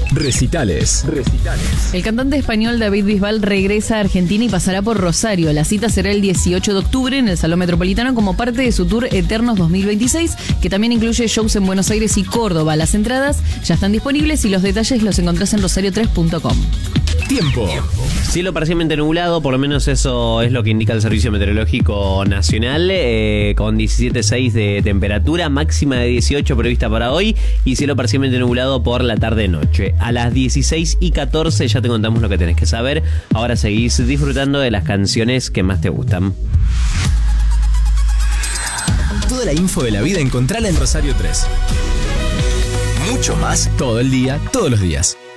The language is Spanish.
Recitales. El cantante español David Bisbal regresa a Argentina y pasará por Rosario. La cita será el 18 de octubre en el Salón Metropolitano como parte de su tour Eternos 2026, que también incluye shows en Buenos Aires y Córdoba. Las entradas ya están disponibles y los detalles los encontrás en rosario3.com. Tiempo. Cielo parcialmente nublado, por lo menos eso es lo que indica el Servicio Meteorológico Nacional, con 17,6 de temperatura, máxima de 18 prevista para hoy, y cielo parcialmente nublado por la tarde-noche. A las 16:14 ya te contamos lo que tenés que saber. Ahora seguís disfrutando de las canciones que más te gustan. Toda la info de la vida encontrala en Rosario 3. Mucho más todo el día, todos los días.